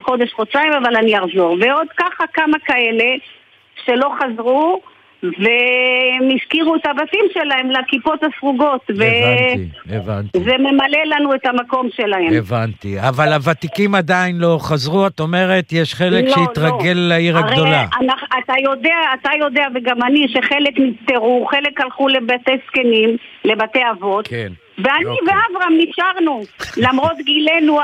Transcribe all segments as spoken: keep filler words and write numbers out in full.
חודש, חודשיים, אבל אני אחזור. ועוד ככה כמה כאלה שלא חזרו, והם הזכירו את הבתים שלהם לכיפות הסרוגות. הבנתי, הבנתי. זה ממלא לנו את המקום שלהם. הבנתי, אבל הוותיקים עדיין לא חזרו, את אומרת, יש חלק לא, שהתרגל לא. לעיר הרי הגדולה. אנחנו, אתה יודע, אתה יודע וגם אני, שחלק נפטרו, חלק הלכו לבתי זקנים, לבתי אבות. כן. ואני אוקיי. ואברהם נשארנו, למרות גילנו.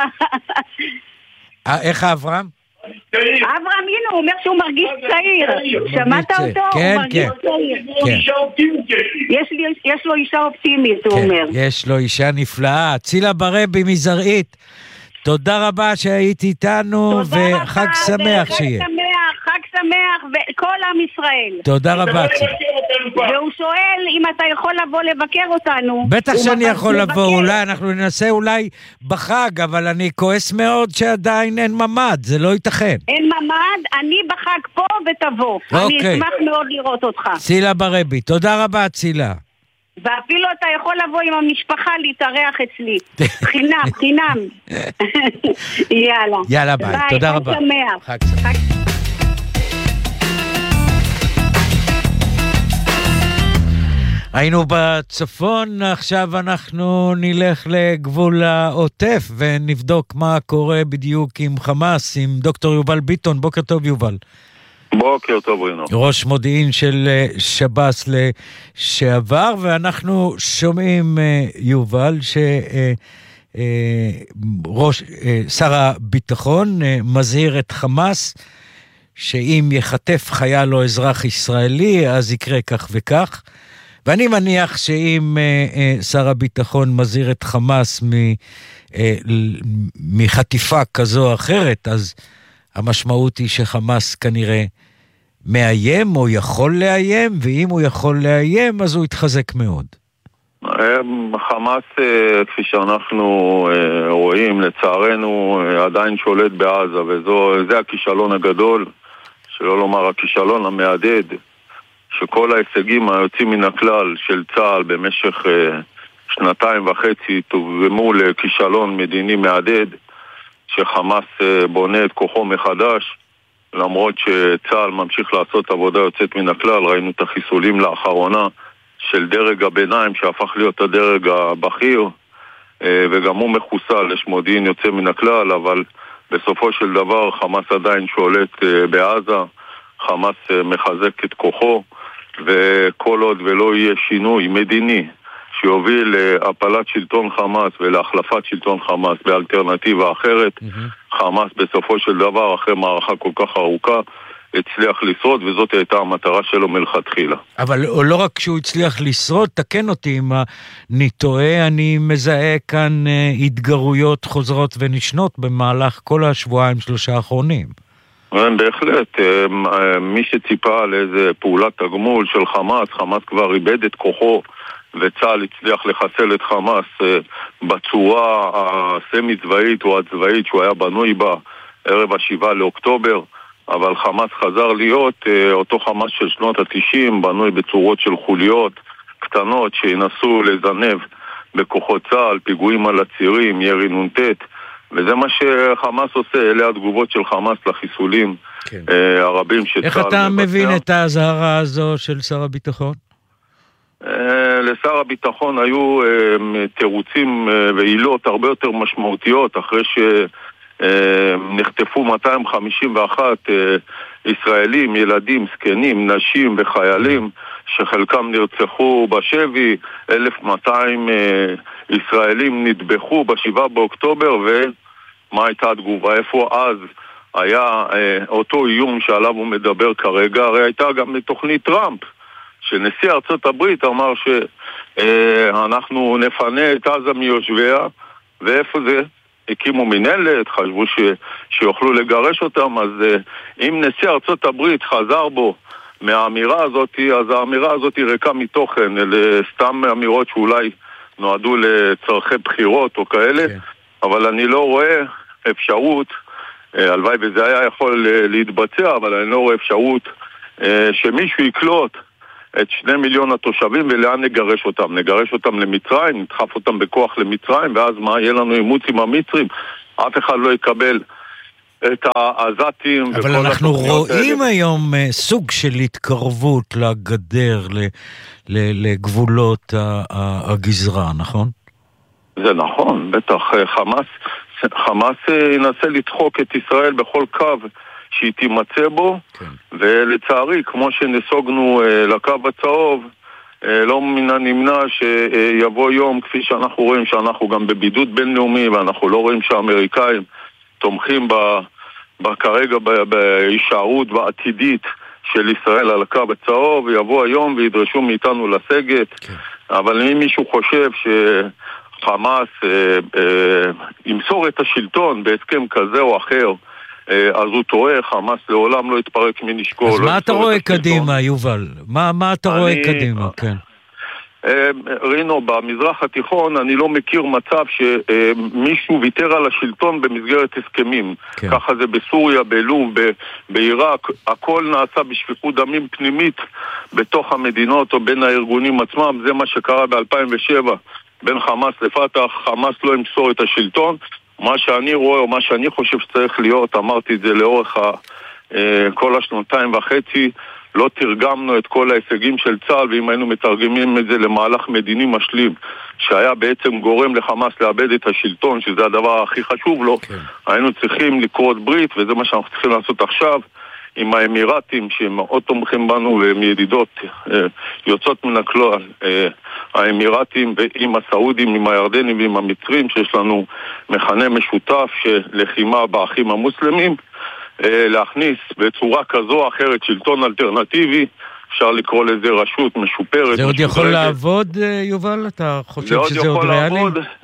איך אברהם? אברהם, הנה, הוא אומר שהוא מרגיש צעיר. שמעת אותו? כן, הוא מרגיש כן. צעיר. יש לו אישה אופטימית, הוא אומר. יש לו אישה נפלאה. צילה ברבי מזרעית, תודה רבה שהיית איתנו, וחג שמח שיהיה. חג שמח, חג שמח, וכל עם ישראל. תודה רבה, צילה. והוא שואל אם אתה יכול לבוא לבקר אותנו. בטח שאני יכול לבוא, אולי אנחנו ננסה אולי בחג, אבל אני כועס מאוד שעדיין אין ממד, זה לא ייתכן. אין ממד, אני בחג פה ותבוא. אני אשמח מאוד לראות אותך. צילה ברבי, תודה רבה צילה. ואפילו אתה יכול לבוא עם המשפחה להתארח אצלי. חינם, חינם. יאללה. יאללה ביי, תודה רבה. חג שמח. חג שמח. היינו בצפון, עכשיו אנחנו נלך לגבול העוטף ונבדוק מה קורה בדיוק עם חמאס, עם דוקטור יובל ביטון. בוקר טוב יובל. בוקר טוב רינו. ראש מודיעין של שב"ס לשעבר, ואנחנו שומעים יובל שראש שר הביטחון מזהיר את חמאס שאם יחטף חייל או אזרח ישראלי אז יקרה כך וכך, ואני מניח שאם uh, uh, שר הביטחון מזהיר את חמאס מ, uh, מחטיפה כזו או אחרת, אז המשמעות היא שחמאס כנראה מאיים או יכול לאיים, ואם הוא יכול לאיים אז הוא יתחזק מאוד. חמאס, כפי שאנחנו רואים, לצערנו עדיין שולט בעזה, וזה הכישלון הגדול, שלא לומר הכישלון המעדד, שכל ההישגים היוצאים מן הכלל של צה"ל במשך שנתיים וחצי תורגמו לכישלון מדיני מעדד, שחמאס בונה את כוחו מחדש, למרות שצה"ל ממשיך לעשות עבודה יוצאת מן הכלל. ראינו את החיסולים לאחרונה של דרג הביניים שהפך להיות הדרג הבכיר, וגם הוא מחוסל, יש מודיעין יוצא מן הכלל, אבל בסופו של דבר חמאס עדיין שולט בעזה, חמאס מחזק את כוחו, וכל עוד ולא יהיה שינוי מדיני שיוביל להפלת שלטון חמאס ולהחלפת שלטון חמאס באלטרנטיבה אחרת, mm-hmm. חמאס בסופו של דבר, אחרי מערכה כל כך ארוכה, הצליח לשרוד, וזאת הייתה המטרה שלו מלכתחילה. אבל לא רק שהוא הצליח לשרוד, תקן אותי אם אני טועה, אני מזהה כאן התגרויות חוזרות ונשנות במהלך כל השבועיים שלושה האחרונים. בהחלט, מי שציפה לאיזה פעולת תגמול של חמאס, חמאס כבר איבד את כוחו, וצה"ל הצליח לחסל את חמאס בצורה הסמי-צבאית או הצבאית שהוא היה בנוי בה ערב השבעה לאוקטובר, אבל חמאס חזר להיות אותו חמאס של שנות התשעים, בנוי בצורות של חוליות קטנות שינסו לזנב בכוחות צה"ל, פיגועים על הצירים, ירי נונטט, וזה מה שחמאס עושה, אלה התגובות של חמאס לחיסולים כן. הרבים שצה"ל... איך אתה מבצע. מבין את ההזהרה הזו של שר הביטחון? לשר הביטחון היו תירוצים ועילות הרבה יותר משמעותיות, אחרי שנחטפו מאתיים חמישים ואחת ישראלים, ילדים, זקנים, נשים וחיילים, שחלקם נרצחו בשבי, אלף ומאתיים ישראלים נטבחו בשבעה באוקטובר, ומה הייתה התגובה? איפה אז היה אותו איום שעליו הוא מדבר כרגע? הרי הייתה גם תוכנית טראמפ, שנשיא ארצות הברית אמר שאנחנו נפנה את עזה מיושביה, ואיפה זה? הקימו מנהלת, חשבו ש... שיוכלו לגרש אותם, אז אם נשיא ארצות הברית חזר בו מהאמירה הזאת, אז האמירה הזאת היא ריקה מתוכן, אלה סתם אמירות שאולי נועדו לצרכי בחירות או כאלה, okay. אבל אני לא רואה אפשרות, הלוואי וזה היה יכול להתבצע, אבל אני לא רואה אפשרות שמישהו יקלוט את שני מיליון התושבים ולאן נגרש אותם. נגרש אותם למצרים, נדחף אותם בכוח למצרים, ואז מה? יהיה לנו אימוץ עם המצרים. אף אחד לא יקבל את העזתים. אבל אנחנו רואים האלה. היום סוג של התקרבות לגדר, לגבולות הגזרה, נכון? זה נכון, בטח. חמאס, חמאס ינסה לדחוק את ישראל בכל קו שהיא תימצא בו, כן. ולצערי, כמו שנסוגנו לקו הצהוב, לא מן הנמנע שיבוא יום, כפי שאנחנו רואים שאנחנו גם בבידוד בינלאומי, ואנחנו לא רואים שהאמריקאים תומכים ב, כרגע בהישארות ועתידית של ישראל על הקו הצהוב, ויבוא היום וידרשו מאיתנו לסגת. כן. אבל אם מישהו חושב שחמאס אה, אה, ימסור את השלטון בהסכם כזה או אחר, אז הוא טועה, חמאס לעולם לא יתפרק מנשקו. אז מה אתה רואה קדימה, יובל? מה אתה רואה קדימה, כן? רינו, במזרח התיכון אני לא מכיר מצב שמישהו ויתר על השלטון במסגרת הסכמים. ככה זה בסוריה, בלוב, בעיראק, הכל נעשה בשפיכות דמים פנימית בתוך המדינות או בין הארגונים עצמם. זה מה שקרה ב-אלפיים ושבע בין חמאס לפתח. חמאס לא ימסור את השלטון. מה שאני רואה או מה שאני חושב שצריך להיות, אמרתי את זה לאורך כל השנתיים וחצי, לא תרגמנו את כל ההישגים של צה"ל, ואם היינו מתרגמים את זה למהלך מדיני משלים שהיה בעצם גורם לחמאס לאבד את השלטון, שזה הדבר הכי חשוב לו, כן. היינו צריכים לקרות ברית, וזה מה שאנחנו צריכים לעשות עכשיו עם האמירתים שהם מאוד תומכים בנו, והם ידידות יוצאות מן הכלל, האמירתים, ועם הסעודים, עם הירדנים ועם המצרים, שיש לנו מכנה משותף של לחימה באחים המוסלמים, להכניס בצורה כזו או אחרת שלטון אלטרנטיבי, אפשר לקרוא לזה רשות משופרת. זה עוד יכול לעבוד, יובל? אתה חושב שזה עוד ריאלי?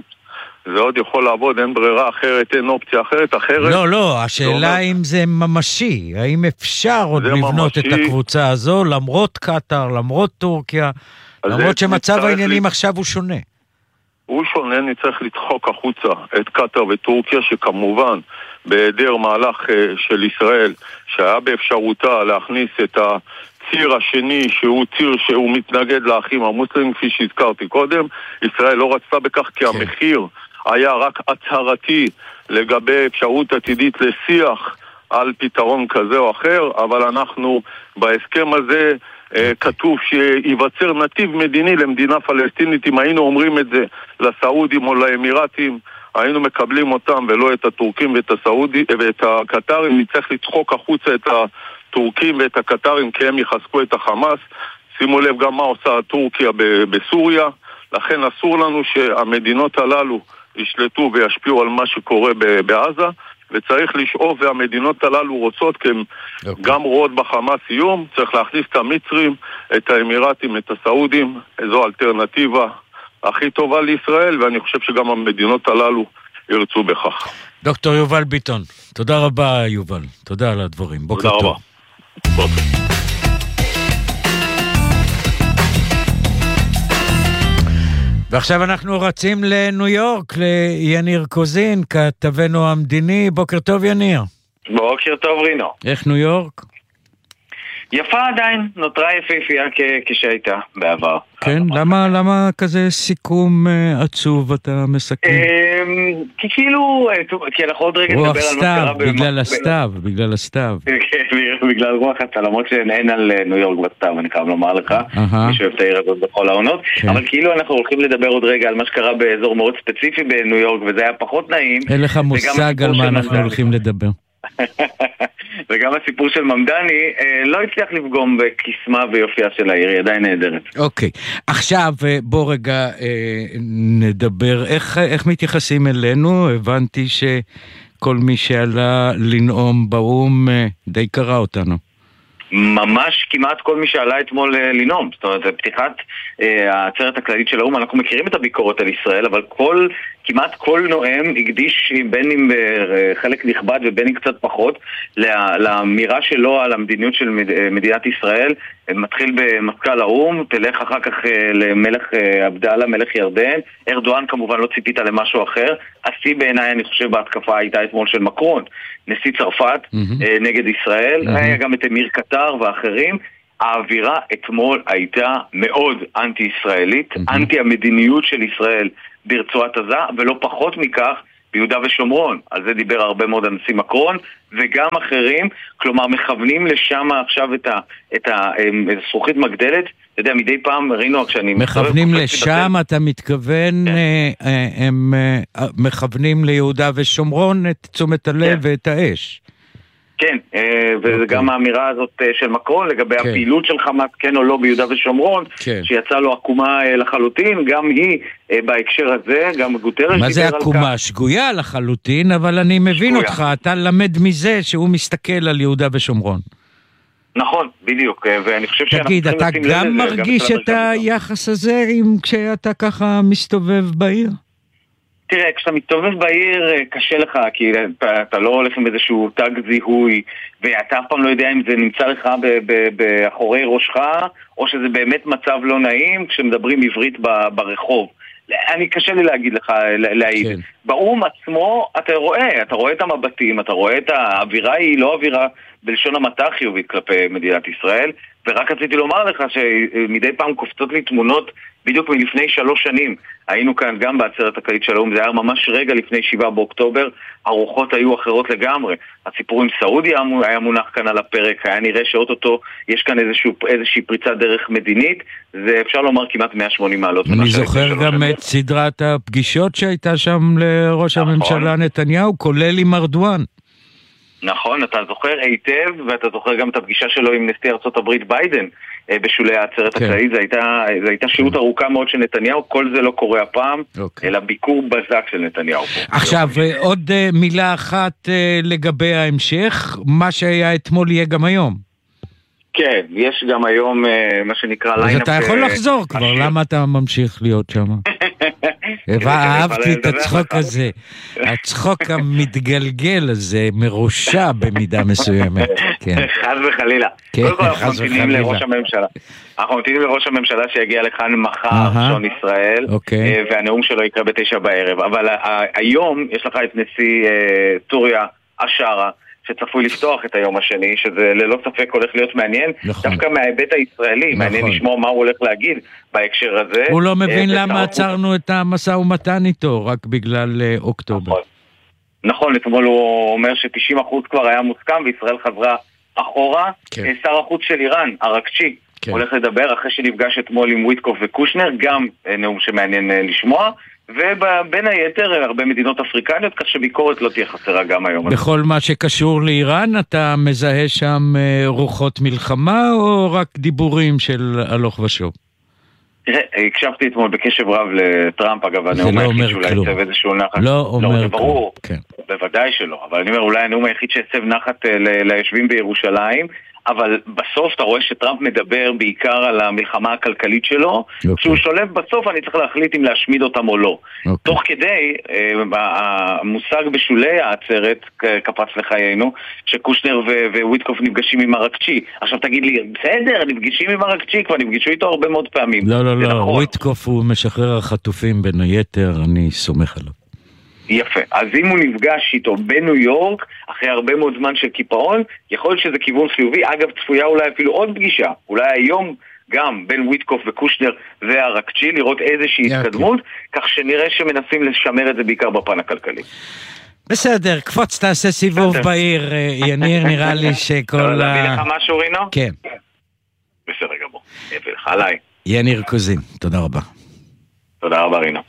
זה עוד יכול לעבוד, אין ברירה אחרת, אין אופציה אחרת, אחרת. לא, לא, השאלה אם זה ממשי, האם אפשר עוד לבנות את הקבוצה הזו, למרות קטר, למרות טורקיה, למרות שמצב העניינים עכשיו הוא שונה. הוא שונה, נצטרך לדחוק החוצה את קטר וטורקיה, שכמובן בהיעדר מהלך של ישראל, שהיה באפשרותה להכניס את הציר השני, שהוא ציר שהוא מתנגד לאחים המוסלמים, כפי שהזכרתי קודם, ישראל לא רצתה בכך כי המחיר היה רק הצהרתי לגבי אפשרות עתידית לשיח על פתרון כזה או אחר, אבל אנחנו בהסכם הזה כתוב שיווצר נתיב מדיני למדינה פלסטינית. אם היינו אומרים את זה לסעודים או לאמירתים, היינו מקבלים אותם ולא את הטורקים ואת הסעודים ואת הקטרים. נצטרך לדחוק החוצה את הטורקים ואת הקטרים כי הם יחזקו את החמאס. שימו לב גם מה עושה טורקיה בסוריה, לכן אסור לנו שהמדינות הללו ישלטו וישפיעו על מה שקורה בעזה, וצריך לשאוף, והמדינות הללו רוצות, כי הן okay. גם רואות בחמאס איום. צריך להכניס את המצרים, את האמירתים, את הסעודים. זו אלטרנטיבה הכי טובה לישראל, ואני חושב שגם המדינות הללו ירצו בכך. דוקטור יובל ביטון, תודה רבה יובל, תודה על הדברים. בוקר טוב. תודה רבה. בוקר. ועכשיו אנחנו רצים לניו יורק, ליניר קוזין, כתבנו המדיני. בוקר טוב יניר. בוקר טוב רינו. איך ניו יורק? יפה עדיין, נותרה יפהפייה כשהייתה בעבר. כן, למה, למה כזה סיכום עצוב אתה מסכם? כי כאילו, כי אנחנו עוד רגע נדבר על מה קרה... בגלל הסתיו, בגלל הסתיו. בגלל רוח הסתיו, למרות שאין על ניו יורק בסתיו, אני חייב לומר לך, מי שאוהב את העיר הזאת בכל העונות, אבל כאילו אנחנו הולכים לדבר עוד רגע על מה שקרה באזור מאוד ספציפי בניו יורק, וזה היה פחות נעים. אין לך מושג על מה אנחנו הולכים לדבר. וגם הסיפור של ממדני לא הצליח לפגום בקסמה ויופייה של העיר, היא עדיין נהדרת. אוקיי, עכשיו בוא רגע נדבר איך, איך מתייחסים אלינו. הבנתי שכל מי שעלה לנאום באום די קרא אותנו. ממש כמעט כל מי שעלה אתמול לנאום, זאת אומרת, פתיחת העצרת הכללית של האום, אנחנו מכירים את הביקורת על ישראל, אבל כל, כמעט כל נואם הקדיש בין אם חלק נכבד ובין אם קצת פחות לאמירה שלו על המדיניות של מדינת ישראל. מתחיל במזכ"ל האום, תלך אחר כך למלך עבדאללה, מלך ירדן. ארדואן כמובן לא ציפית למשהו אחר. השיא בעיניי, אני חושב, בהתקפה הייתה אתמול של מקרון, נשיא צרפת, mm-hmm. נגד ישראל. Mm-hmm. היה גם את אמיר קטר ואחרים. האווירה אתמול הייתה מאוד אנטי-ישראלית, mm-hmm. אנטי המדיניות של ישראל ברצועת עזה, ולא פחות מכך ביהודה ושומרון. על זה דיבר הרבה מאוד הנשיא מקרון, וגם אחרים, כלומר מכוונים לשם עכשיו את, ה, את הזכוכית מגדלת. אתה יודע, מדי פעם ראינו כשאני... מכוונים לשם, אתה מתכוון, כן. הם מכוונים ליהודה ושומרון את תשומת הלב כן. ואת האש. כן, וזה גם האמירה הזאת של מקרון לגבי הפעילות של חמאס, כן או לא ביהודה ושומרון, שיצא לו עקומה לחלוטין, גם היא בהקשר הזה, גם גוטרש. מה זה עקומה? שגויה לחלוטין, אבל אני מבין אותך, אתה למד מזה שהוא מסתכל על יהודה ושומרון. נכון, בדיוק, ואני חושב שאנחנו... תגיד, אתה גם מרגיש את היחס הזה כשאתה ככה מסתובב בעיר? תראה, כשאתה מסתובב בעיר קשה לך, כי אתה, אתה לא הולך עם איזשהו תג זיהוי, ואתה אף פעם לא יודע אם זה נמצא לך באחורי ראשך, או שזה באמת מצב לא נעים כשמדברים עברית ברחוב. אני קשה לי להגיד לך, להעיד. כן. באום עצמו אתה רואה, אתה רואה את המבטים, אתה רואה את האווירה, היא לא אווירה בלשון המעטה חיובית כלפי מדינת ישראל, ורק רציתי לומר לך שמדי פעם קופצות לי תמונות בדיוק מלפני שלוש שנים. היינו כאן גם בעצרת הכללית של האו"ם, זה היה ממש רגע לפני שבעה באוקטובר, הרוחות היו אחרות לגמרי. הסיפור עם סעודיה היה מונח כאן על הפרק, היה נראה שאוטוטו יש כאן איזשהו, איזושהי פריצת דרך מדינית, זה אפשר לומר כמעט מאה ושמונים מעלות. אני זוכר גם את סדרת הפגישות שהייתה שם לראש הממשלה נתניהו, כולל עם ארדואן. נכון, אתה זוכר היטב, ואתה זוכר גם את הפגישה שלו עם נשיא ארצות הברית ביידן בשולי העצרת הכללית. זו הייתה, זו הייתה שהות ארוכה מאוד של נתניהו, כל זה לא קורה הפעם, אלא ביקור בזק של נתניהו. עכשיו, עוד מילה אחת לגבי ההמשך, מה שהיה אתמול יהיה גם היום. כן, יש גם היום מה שנקרא ליינאפ. אז אתה יכול לחזור כבר, למה אתה ממשיך להיות שם? אהבתי את הצחוק הזה, הצחוק המתגלגל הזה, מרושע במידה מסוימת. חס וחלילה. קודם כל אנחנו ממתינים לראש הממשלה. אנחנו ממתינים לראש הממשלה שיגיע לכאן מחר, שעון ישראל, והנאום שלו יקרה בתשע בערב. אבל היום יש לך את נשיא סוריה, אשרה, שצפוי לפתוח את היום השני, שזה ללא ספק הולך להיות מעניין, נכון. דווקא מההיבט הישראלי, נכון. מעניין לשמוע מה הוא הולך להגיד בהקשר הזה. הוא לא מבין למה עצרנו את המשא ומתן איתו, רק בגלל אוקטובר. נכון, נכון, אתמול הוא אומר ש-תשעים אחוז כבר היה מוסכם, וישראל חזרה אחורה. כן. שר החוץ של איראן, ארקצ'י, כן. הולך לדבר אחרי שנפגש אתמול עם וויטקוף וקושנר, גם נאום שמעניין לשמוע, ובין היתר הרבה מדינות אפריקניות, כך שביקורת לא תהיה חסרה גם היום. בכל מה שקשור לאיראן, אתה מזהה שם רוחות מלחמה, או רק דיבורים של הלוך ושוב? תראה, הקשבתי אתמול בקשב רב לטראמפ, אגב, הנאום היחיד שאולי יצב איזשהו נחת. לא אומר ברור, בוודאי שלא, אבל אני אומר, אולי הנאום היחיד שיצב נחת ליושבים בירושלים, אבל בסוף אתה רואה שטראמפ מדבר בעיקר על המלחמה הכלכלית שלו, okay. כשהוא שולב בסוף אני צריך להחליט אם להשמיד אותם או לא. Okay. תוך כדי, המושג בשולי העצרת קפץ לחיינו, שקושנר וויטקוף נפגשים עם ארקצ'י. עכשיו תגיד לי, בסדר, נפגשים עם ארקצ'י, כבר נפגשו איתו הרבה מאוד פעמים. לא, לא, לא, נכון. וויטקוף הוא משחרר החטופים בין היתר, אני סומך עליו. יפה. אז אם הוא נפגש איתו בניו יורק, אחרי הרבה מאוד זמן של קיפאון, יכול להיות שזה כיוון חיובי. אגב, צפויה אולי אפילו עוד פגישה. אולי היום גם בין וויטקוף וקושנר והרקצ'י, לראות איזושהי התקדמות, כך שנראה שמנסים לשמר את זה בעיקר בפן הכלכלי. בסדר, קפוץ תעשה סיבוב בעיר, יניר, נראה לי שכל ה... להביא לך משהו, רינו? כן. בסדר גמור. יפה לך עליי. יניר קוזין, תודה רבה. תודה רבה, רינו.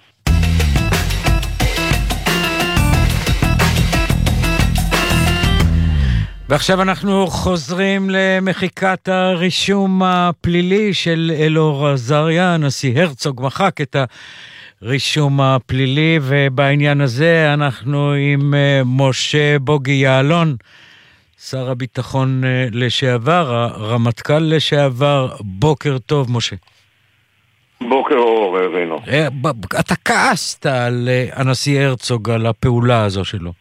ועכשיו אנחנו חוזרים למחיקת הרישום הפלילי של אלאור עזריה. הנשיא הרצוג מחק את הרישום הפלילי, ובעניין הזה אנחנו עם משה בוגי יעלון, שר הביטחון לשעבר, הרמטכ"ל לשעבר. בוקר טוב, משה. בוקר אור, רינו. אתה כעסת על הנשיא הרצוג על הפעולה הזו שלו.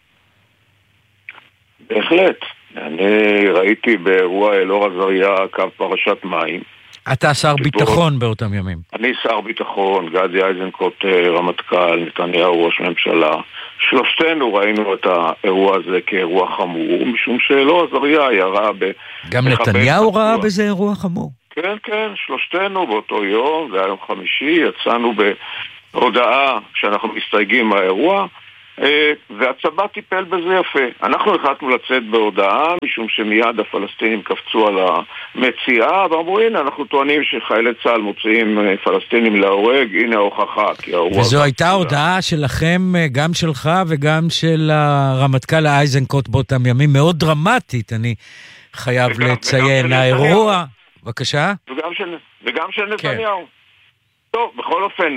בהחלט. אני ראיתי באירוע אלאור עזריה קו פרשת מים. אתה שר ביטחון באותם ימים. אני שר ביטחון, גדי איזנקוט רמטכ"ל, נתניהו ראש ממשלה. שלושתנו ראינו את האירוע הזה כאירוע חמור, משום שאלאור עזריה ירה ב... גם נתניהו ראה בזה אירוע חמור? כן, כן, שלושתנו באותו יום, זה היה יום חמישי, יצאנו בהודעה שאנחנו מסתייגים מהאירוע. והצבא טיפל בזה יפה. אנחנו החלטנו לצאת בהודעה, משום שמיד הפלסטינים קפצו על המציאה, ואמרו, הנה, אנחנו טוענים שחיילי צה"ל מוציאים פלסטינים להורג, הנה ההוכחה. וזו הייתה הודעה שלכם, גם שלך וגם של הרמטכ"ל אייזנקוט באותם ימים, מאוד דרמטית, אני חייב וגם, לציין, וגם האירוע, בבקשה? וגם של, וגם של נתניהו. כן. טוב, בכל אופן,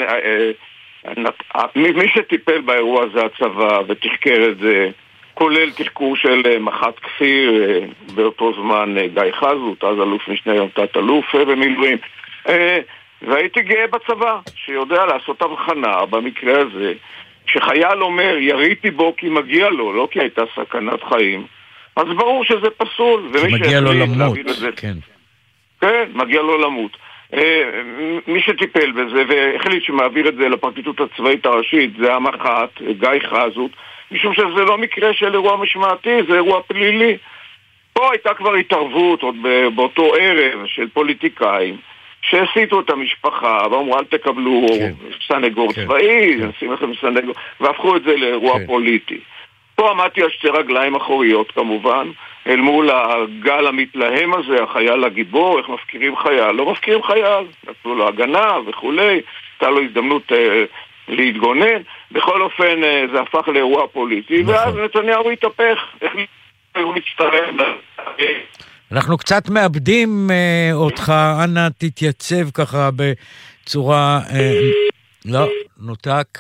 מי שטיפל באירוע זה הצבא ותחקר את זה, כולל תחקור של מח"ט כפיר, באותו זמן גיא חזות, אז אלוף משנה יום תת אלוף במילואים. והייתי גאה בצבא, שיודע לעשות הבחנה במקרה הזה, שחייל אומר, יריתי בו כי מגיע לו, לא כי הייתה סכנת חיים, אז ברור שזה פסול. מגיע לו למות, כן. כן, מגיע לו למות. מי שטיפל בזה והחליט שמעביר את זה לפרקליטות הצבאית הראשית זה המח"ט, גיא חזות, משום שזה לא מקרה של אירוע משמעתי, זה אירוע פלילי. פה הייתה כבר התערבות עוד באותו ערב של פוליטיקאים שהסיתו את המשפחה ואמרו אל תקבלו כן. סנגור כן. צבאי, כן. נשים לכם סנגור, והפכו את זה לאירוע כן. פוליטי. פה עמדתי על שתי רגליים אחוריות כמובן, אל מול הגל המתלהם הזה, החייל הגיבור, איך מפקירים חייל? לא מפקירים חייל, נתנו לו הגנה וכולי, הייתה לו הזדמנות אה, להתגונן, בכל אופן אה, זה הפך לאירוע פוליטי, נכון. ואז נתניהו התהפך, איך הוא מצטרף. אנחנו קצת מאבדים אה, אותך, אנא תתייצב ככה בצורה, אה, לא, נותק,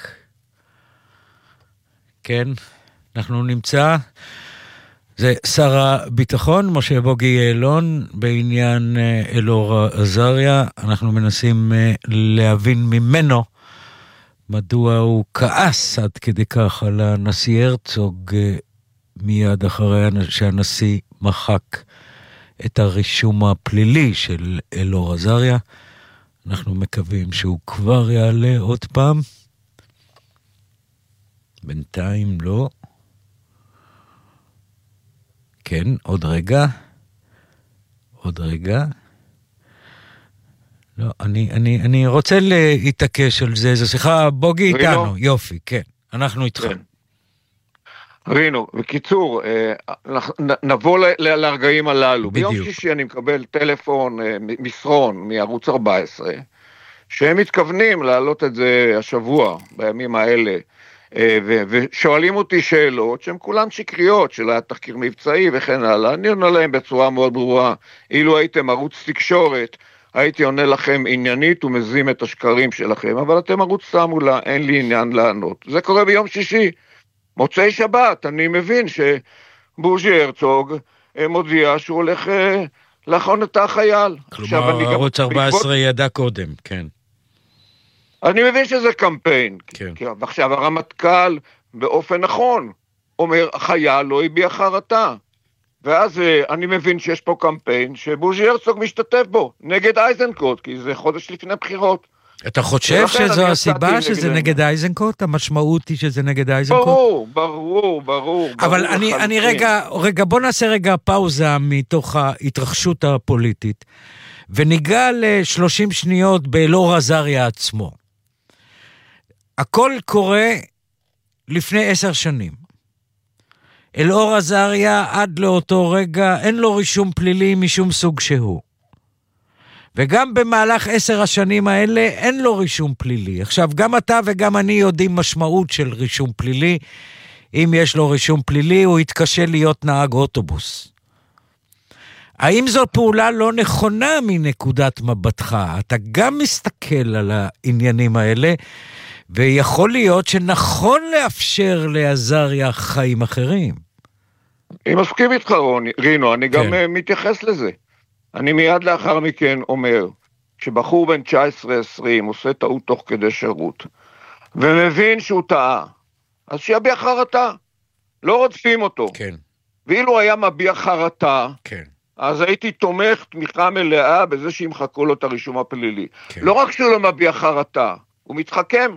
כן, אנחנו נמצא, זה שר הביטחון, משה בוגי יעלון, בעניין אלאור עזריה. אנחנו מנסים להבין ממנו מדוע הוא כעס עד כדי כך על הנשיא הרצוג מיד אחרי שהנשיא מחק את הרישום הפלילי של אלאור עזריה. אנחנו מקווים שהוא כבר יעלה עוד פעם. בינתיים לא. כן, עוד רגע. עוד רגע. לא, אני, אני, אני רוצה להתעקש על זה. זו שיחה, בוגי איתנו. יופי, כן. אנחנו איתך. כן. רינו, בקיצור, נבוא לרגעים הללו. בדיוק. ביום שישי אני מקבל טלפון, מסרון, מערוץ ארבע עשרה, שהם מתכוונים להעלות את זה השבוע, בימים האלה, ושואלים אותי שאלות שהן כולן שקריות, של התחקיר מבצעי וכן הלאה. אני עונה להם בצורה מאוד ברורה, אילו הייתם ערוץ תקשורת, הייתי עונה לכם עניינית ומזים את השקרים שלכם, אבל אתם ערוץ תעמולה, אין לי עניין לענות. זה קורה ביום שישי. מוצאי שבת, אני מבין שבוז'י הרצוג מודיע שהוא הולך לחון את החייל. כלומר, ערוץ ארבע עשרה ידע קודם, כן. אני מבין שזה קמפיין. כן. ועכשיו הרמטכ"ל באופן נכון אומר, החייל לא הביע חרטה. ואז אני מבין שיש פה קמפיין שבוז'י הרצוג משתתף בו, נגד אייזנקוט, כי זה חודש לפני בחירות. אתה חושב שזו הסיבה שזה נגד אייזנקוט? המשמעות היא שזה נגד אייזנקוט? ברור, ברור, ברור. אבל אני, אני רגע, רגע, בוא נעשה רגע פאוזה מתוך ההתרחשות הפוליטית, וניגע ל-שלושים שניות באלאור עזריה עצמו. הכל קורה לפני עשר שנים. אלאור עזריה עד לאותו רגע אין לו רישום פלילי משום סוג שהוא. וגם במהלך עשר השנים האלה אין לו רישום פלילי. עכשיו, גם אתה וגם אני יודעים משמעות של רישום פלילי. אם יש לו רישום פלילי, הוא יתקשה להיות נהג אוטובוס. האם זו פעולה לא נכונה מנקודת מבטך? אתה גם מסתכל על העניינים האלה, ויכול להיות שנכון לאפשר לעזריה חיים אחרים. אני מסכים איתך, רינו, אני גם כן. מתייחס לזה. אני מיד לאחר מכן אומר, שבחור בן תשע עשרה עשרים עושה טעות תוך כדי שירות, ומבין שהוא טעה, אז שיביע חרטה. לא רודפים אותו. כן. ואילו היה מביע חרטה, כן. אז הייתי תומך תמיכה מלאה בזה שימחקו לו את הרישום הפלילי. כן. לא רק שהוא לא מביע חרטה, הוא מתחכם.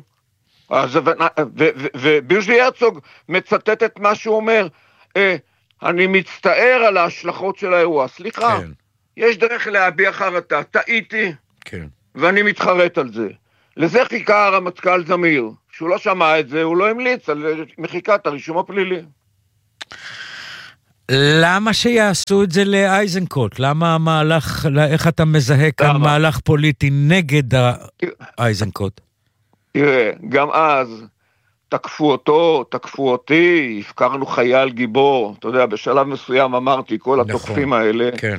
ובוז'י הרצוג מצטט את מה שהוא אומר, אני מצטער על ההשלכות של האירוע. סליחה. כן. יש דרך להביע חרטה, טעיתי, כן. ואני מתחרט על זה. לזה חיכה הרמטכ"ל זמיר, כשהוא לא שמע את זה, הוא לא המליץ על מחיקת הרישום הפלילי. למה שיעשו את זה לאייזנקוט? למה המהלך, איך אתה מזהה כאן מהלך פוליטי נגד האייזנקוט? תראה, גם אז תקפו אותו, תקפו אותי, הפקרנו חייל גיבור, אתה יודע, בשלב מסוים אמרתי, כל התוקפים האלה. כן.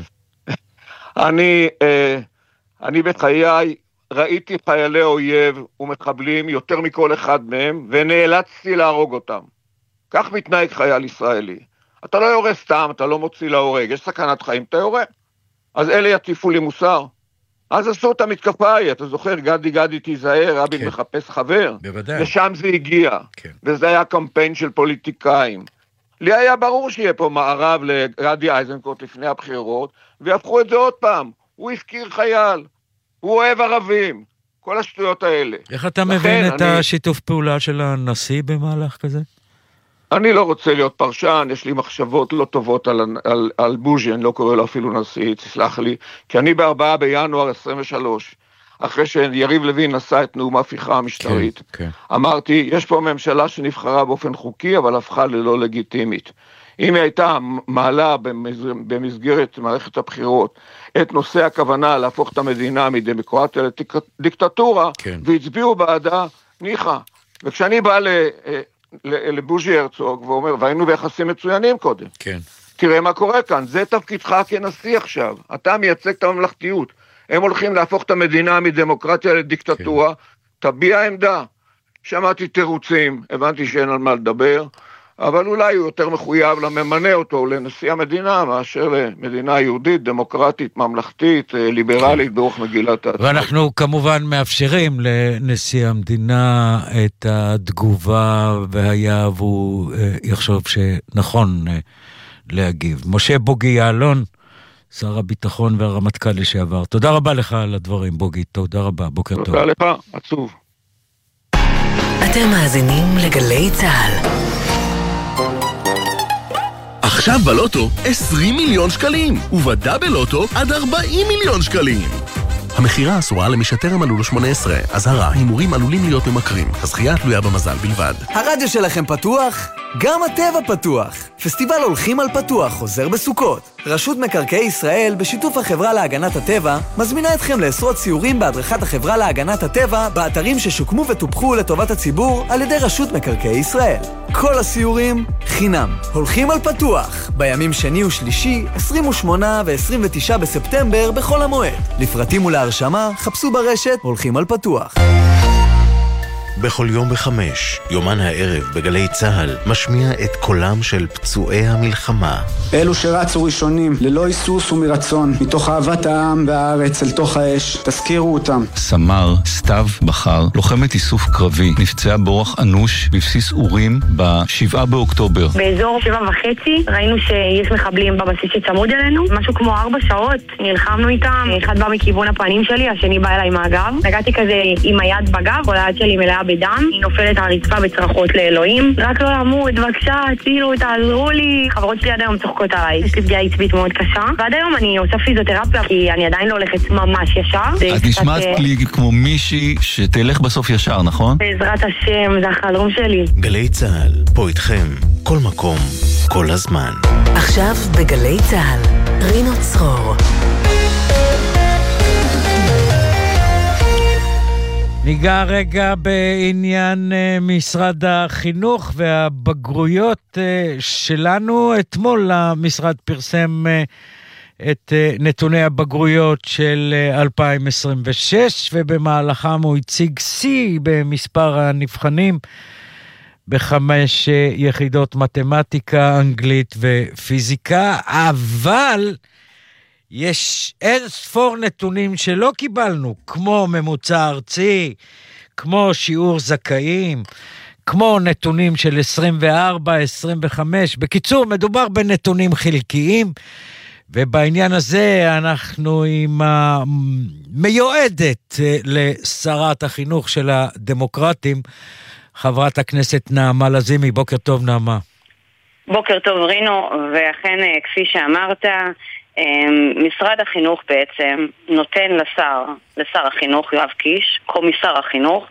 אני, אני בחיי ראיתי חיילי אויב ומחבלים יותר מכל אחד מהם, ונאלצתי להרוג אותם. כך מתנהג חייל ישראלי. אתה לא יורה סתם, אתה לא מוציא להורג, יש סכנת חיים, אתה יורה. אז אלה יטיפו לי מוסר. אז עשו את המתקפה ההיא, אתה זוכר, גדי גדי תיזהר, רבין כן. מחפש חבר. בוודאי. ושם זה הגיע. כן. וזה היה קמפיין של פוליטיקאים. לי היה ברור שיהיה פה מערב לגדי אייזנקוט לפני הבחירות, ויהפכו את זה עוד פעם. הוא הפקיר חייל, הוא אוהב ערבים, כל השטויות האלה. איך אתה מבין את אני... השיתוף פעולה של הנשיא במהלך כזה? אני לא רוצה להיות פרשן, יש לי מחשבות לא טובות על, על, על בוז'י, אני לא קורא לו אפילו נשיא, תסלח לי, כי אני בארבעה בינואר עשרים ושלוש, אחרי שיריב לוין נשא את נאום ההפיכה המשטרית, כן, כן. אמרתי, יש פה ממשלה שנבחרה באופן חוקי, אבל הפכה ללא לגיטימית. אם היא הייתה מעלה במסגרת מערכת הבחירות את נושא הכוונה להפוך את המדינה מדמוקרטיה לדיקטטורה, כן. והצביעו בעדה, ניחה. וכשאני בא ל... לבוז'י הרצוג, ואומר, והיינו ביחסים מצוינים קודם. כן. תראה מה קורה כאן, זה תפקידך כנשיא עכשיו. אתה מייצג את הממלכתיות. הם הולכים להפוך את המדינה מדמוקרטיה לדיקטטורה, כן. תביע עמדה. שמעתי תירוצים, הבנתי שאין על מה לדבר, אבל אולי הוא יותר מחויב לממנה אותו לנשיא המדינה, מאשר למדינה יהודית, דמוקרטית, ממלכתית, ליברלית, ברוח מגילת העצמאות. ואנחנו כמובן מאפשרים לנשיא המדינה את התגובה, והיה והוא יחשוב שנכון להגיב. משה בוגי יעלון, שר הביטחון והרמטכ"ל לשעבר. תודה רבה לך על הדברים, בוגי. תודה רבה, בוקר טוב. תודה לך, עצוב. אתם מאזינים לגלי צהל. עכשיו בלוטו עשרים מיליון שקלים, ובדאבל לוטו עד ארבעים מיליון שקלים. המחירה אסורה למי שטרם מלאו לו שמונה עשרה, אזהרה, הימורים עלולים להיות ממכרים, הזכייה תלויה במזל בלבד. הרדיו שלכם פתוח? גם הטבע פתוח. פסטיבל הולכים על פתוח חוזר בסוכות. רשות מקרקעי ישראל, בשיתוף החברה להגנת הטבע, מזמינה אתכם לעשרות סיורים בהדרכת החברה להגנת הטבע באתרים ששוקמו וטופחו לטובת הציבור על ידי רשות מקרקעי ישראל. כל הסיורים חינם. הולכים על פתוח, בימים שני ושלישי, עשרים ושמונה ו-עשרים ותשעה בספטמבר בכל המועד. לפרטים ולהרשמה, חפשו ברשת הולכים על פתוח. בכל יום בחמש, יומן הערב בגלי צהל, משמיע את קולם של פצועי המלחמה. אלו שרצו ראשונים, ללא היסוס ומרצון, מתוך אהבת העם והארץ אל תוך האש, תזכירו אותם. סמר סתיו בחר, לוחמת איסוף קרבי, נפצעה באורח אנוש בבסיס אורים בשבעה באוקטובר. באזור שבע וחצי ראינו שיש מחבלים בבסיס שצמוד אלינו, משהו כמו ארבע שעות, נלחמנו איתם, אחד בא מכיוון הפנים שלי, השני בא אליי מהגב. נגעתי כזה עם היד בגב, כל היד שלי מלאה בדם, היא נופלת על הרצפה בצרחות לאלוהים. רק לא למות, בבקשה, הצילו, תעזרו לי. חברות שלי עד היום צוחקות עליי. יש לי פגיעה עצבית מאוד קשה, ועד היום אני עושה פיזיותרפיה, כי אני עדיין לא הולכת ממש ישר. את נשמעת לי כמו מישהי שתלך בסוף ישר, נכון? בעזרת השם, זה החלום שלי. גלי צהל, פה איתכם, כל מקום, כל הזמן. עכשיו בגלי צהל, רינו צרור. ניגע רגע בעניין משרד החינוך והבגרויות שלנו. אתמול המשרד פרסם את נתוני הבגרויות של אלפיים עשרים ושש, ובמהלכם הוא הציג שיא במספר הנבחנים בחמש יחידות מתמטיקה, אנגלית ופיזיקה, אבל יש אין ספור נתונים שלא קיבלנו, כמו ממוצע ארצי, כמו שיעור זכאים, כמו נתונים של עשרים וארבע עשרים וחמש. בקיצור, מדובר בנתונים חלקיים, ובעניין הזה אנחנו עם המיועדת לשרת החינוך של הדמוקרטים, חברת הכנסת נעמה לזימי. בוקר טוב, נעמה. בוקר טוב, רינו, ואכן כפי שאמרת, משרד החינוך בעצם נותן לשר, לשר החינוך יואב קיש, קומיסר החינוך,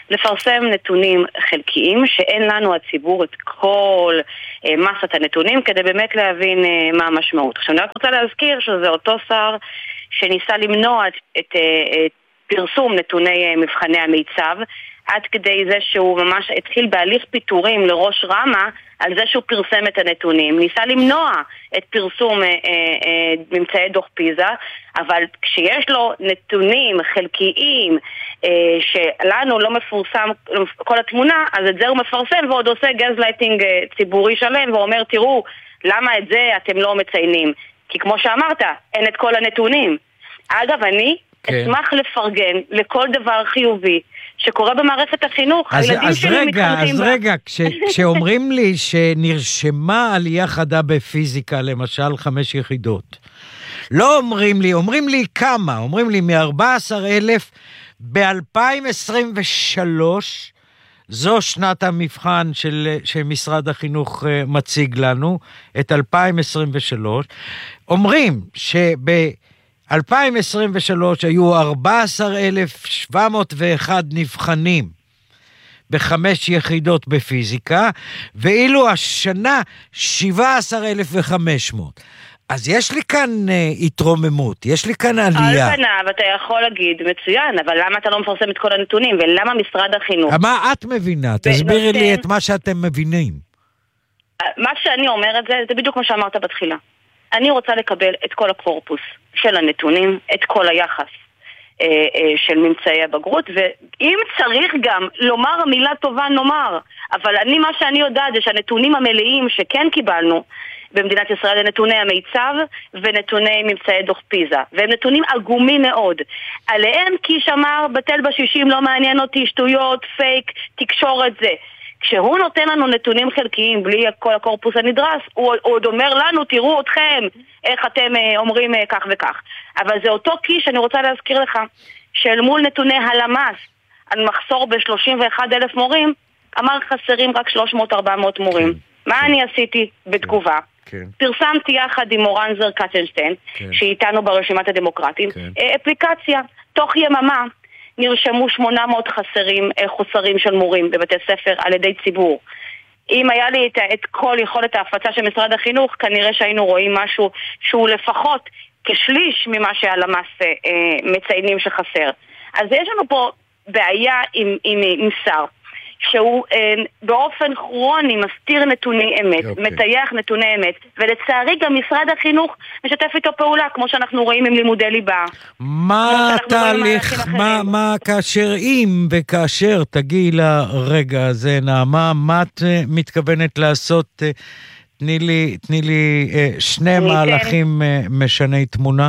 לפרסם נתונים חלקיים, שאין לנו הציבור את כל אה, מסת הנתונים, כדי באמת להבין אה, מה המשמעות. עכשיו, אני רק רוצה להזכיר שזה אותו שר שניסה למנוע את, את, את פרסום נתוני אה, מבחני המיצב, עד כדי זה שהוא ממש התחיל בהליך פיטורים לראש רמה על זה שהוא פרסם את הנתונים. ניסה למנוע את פרסום אה, אה, ממצאי דוח פיזה, אבל כשיש לו נתונים חלקיים אה, שלנו לא מפורסם כל התמונה, אז את זה הוא מפרסם ועוד עושה גזלייטינג אה, ציבורי שלם ואומר, תראו, למה את זה אתם לא מציינים? כי כמו שאמרת, אין את כל הנתונים. אגב, אני כן. אשמח לפרגן לכל דבר חיובי שקורה במערכת החינוך. אז, אז רגע, אז בה. רגע, כש, כשאומרים לי שנרשמה עלייה חדה בפיזיקה, למשל חמש יחידות, לא אומרים לי, אומרים לי כמה, אומרים לי מ-ארבעה עשר אלף ב-אלפיים עשרים ושלוש, זו שנת המבחן של, שמשרד החינוך מציג לנו, את אלפיים עשרים ושלוש, אומרים שב... אלפיים עשרים ושלוש היו ארבעה עשר אלף שבע מאות ואחת נבחנים בחמש יחידות בפיזיקה, ואילו השנה שבעה עשר אלף וחמש מאות. אז יש לי כאן uh, התרוממות, יש לי כאן עלייה. על פניו, אתה יכול להגיד, מצוין, אבל למה אתה לא מפרסם את כל הנתונים, ולמה משרד החינוך? מה את מבינה? תסבירי ונותן... לי את מה שאתם מבינים. מה שאני אומרת זה, זה בדיוק מה שאמרת בתחילה. אני רוצה לקבל את כל הקורפוס של הנתונים, את כל היחס אה, אה, של ממצאי הבגרות, ואם צריך גם לומר מילה טובה נאמר, אבל אני, מה שאני יודעת זה שהנתונים המלאים שכן קיבלנו במדינת ישראל זה נתוני המיצב ונתוני ממצאי דוח פיזה, והם נתונים עגומים מאוד. עליהם קיש אמר, בטל בשישים, לא מעניין אותי, שטויות, פייק, תקשורת זה. כשהוא נותן לנו נתונים חלקיים בלי כל הקורפוס הנדרס, הוא עוד אומר לנו, תראו אתכם, איך אתם אומרים כך וכך. אבל זה אותו קיש, אני רוצה להזכיר לך, שאל מול נתוני הלמ"ס, על מחסור ב-שלושים ואחד אלף מורים, אמר חסרים רק שלוש מאות ארבע מאות מורים. מה אני עשיתי בתגובה? פרסמתי יחד עם מורן זר קצ'נשטיין, שאיתנו ברשימת הדמוקרטים, אפליקציה, תוך יממה, נרשמו שמונה מאות חסרים, חוסרים של מורים בבתי ספר על ידי ציבור. אם היה לי את, את כל יכולת ההפצה של משרד החינוך, כנראה שהיינו רואים משהו שהוא לפחות כשליש ממה שהלמ"ס אה, מציינים שחסר. אז יש לנו פה בעיה עם, עם, עם שר, שהוא אה, באופן כרוני מסתיר נתוני אמת, okay. מטייח נתוני אמת, ולצערי גם משרד החינוך משתף איתו פעולה, כמו שאנחנו רואים עם לימודי ליבה. מה התהליך, מה, מה כאשר אם וכאשר תגיעי לרגע הזה, נעמה, מה את מתכוונת לעשות? תני לי, תני לי שני מהלכים משני תמונה.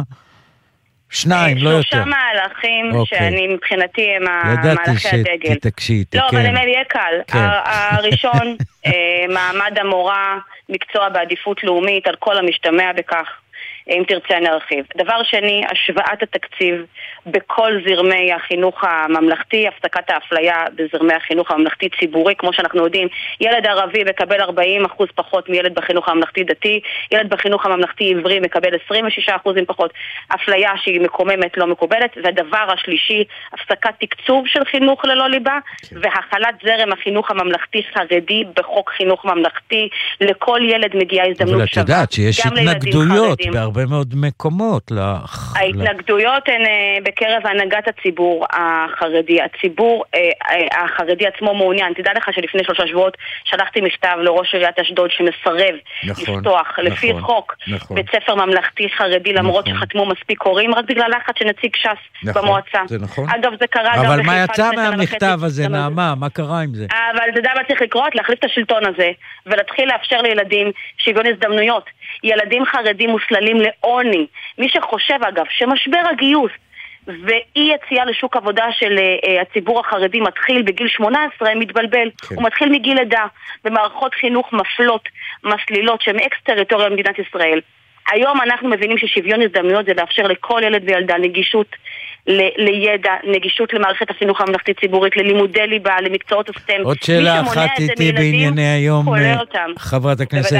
שניים, לא יותר. שלושה מהלכים שאני מבחינתי הם מהלכי הדגל. ידעתי שתתקשי איתי, כן. לא, אבל הם יהיה קל. הראשון, מעמד המורה, מקצוע בעדיפות לאומית, על כל המשתמע בכך, אם תרצה נרחיב. דבר שני, השוואת התקציב בכל זרמי החינוך הממלכתי, הפסקת האפליה בזרמי החינוך הממלכתי ציבורי, כמו שאנחנו יודעים, ילד ערבי מקבל ארבעים אחוז פחות מילד בחינוך הממלכתי דתי, ילד בחינוך הממלכתי עברי מקבל עשרים ושישה אחוז פחות, אפליה שהיא מקוממת לא מקובלת, והדבר השלישי, הפסקת תקצוב של חינוך ללא ליבה, והחלת זרם החינוך הממלכתי חרדי בחוק חינוך ממלכתי, לכל ילד מגיעה הזדמנות שווה. אבל את יודעת שיש התנגדויות בהרבה מאוד מקומות. ההתנגדויות הן בקרב הנהגת הציבור החרדי. הציבור החרדי עצמו מעוניין. תדע לך שלפני שלושה שבועות שלחתי מכתב לראש עיריית אשדוד שמסרב לפתוח לפי חוק בית ספר ממלכתי חרדי, למרות שחתמו מספיק הורים, רק בגלל לחץ שנציג ש"ס במועצה. אגב, זה קרה גם אבל מה יצא מהמכתב הזה, נעמה? מה קרה עם זה? אבל אתה יודע מה צריך לקרות? להחליף את השלטון הזה ולהתחיל לאפשר לילדים שוויון הזדמנויות. ילדים חרדים מוסללים לעוני. מי שחושב אגב שמשבר הגיוס ואי יציאה לשוק עבודה של uh, הציבור החרדי מתחיל בגיל שמונה עשרה, מתבלבל. כן. הוא מתחיל מגיל לידה במערכות חינוך מפלות, מסלילות, שהן אקס-טריטוריה במדינת ישראל. היום אנחנו מבינים ששוויון הזדמנויות זה לאפשר לכל ילד וילדה נגישות ל- לידע, נגישות למערכת החינוך הממלכתית ציבורית, ללימודי ליבה, למקצועות הסטם. עוד שאלה אחת איתי בענייני היום, חברת הכנסת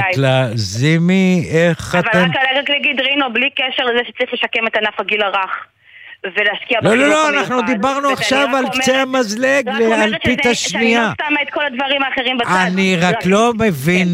לזימי, איך אבל אתם... אבל רק להגיד, רינו, בלי קשר לזה שצריך לשקם את ענף הגיל הרך. ולהשקיע לא, לא, לא, אנחנו דיברנו עכשיו על קצה המזלג, על פית השנייה. שאני לא שמה את כל הדברים האחרים בצד. אני רק לא מבין,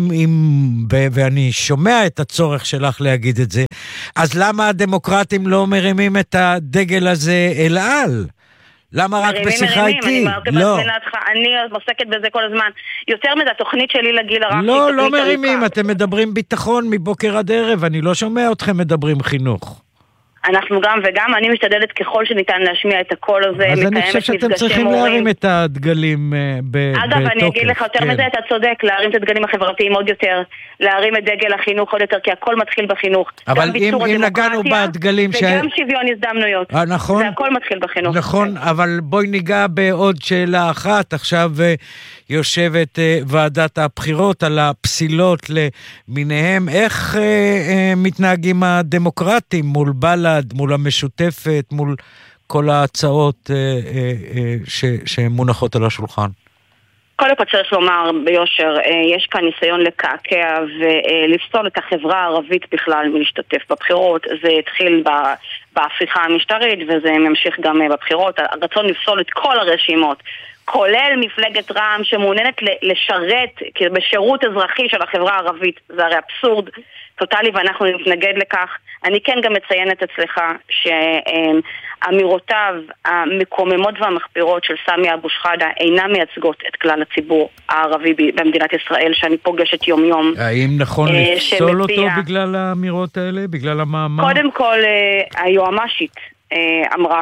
ואני שומע את הצורך שלך להגיד את זה, אז למה הדמוקרטים לא מרימים את הדגל הזה אל על? למה רק בשיחה איתי? לא. אני עוסקת בזה כל הזמן. יותר מזה, התוכנית שלי לגיל הרך. לא, לא מרימים, אתם מדברים ביטחון מבוקר עד ערב, אני לא שומע אתכם מדברים חינוך. אנחנו גם וגם, אני משתדלת ככל שניתן להשמיע את הקול הזה. אז אני חושב שאתם צריכים להרים את הדגלים בתוקף. אגב, אני אגיד לך יותר מזה, אתה צודק, להרים את הדגלים החברתיים עוד יותר, להרים את דגל החינוך עוד יותר, כי הכל מתחיל בחינוך. אבל אם נגענו בדגלים וגם שוויון הזדמנויות. נכון. זה הכל מתחיל בחינוך. נכון, אבל בואי ניגע בעוד שאלה אחת. עכשיו יושבת ועדת הבחירות על הפסילות למיניהם. איך מתנהגים הדמוקרטים מול בל"ד, מול המשותפת, מול כל ההצעות שמונחות על השולחן? קודם כל צריך לומר ביושר, יש כאן ניסיון לקעקע ולפסול את החברה הערבית בכלל מלהשתתף בבחירות. זה התחיל בהפיכה המשטרית וזה ממשיך גם בבחירות. הרצון לפסול את כל הרשימות, כולל מפלגת רע"מ שמעוניינת לשרת בשירות אזרחי של החברה הערבית. זה הרי אבסורד טוטלי ואנחנו נתנגד לכך. אני כן גם מציינת אצלך שאמירותיו המקוממות והמחפירות של סמי אבו שחאדה אינן מייצגות את כלל הציבור הערבי במדינת ישראל שאני פוגשת יום יום. האם נכון לפסול אותו בגלל האמירות האלה? בגלל המאמר? קודם כל היועמ"שית אמרה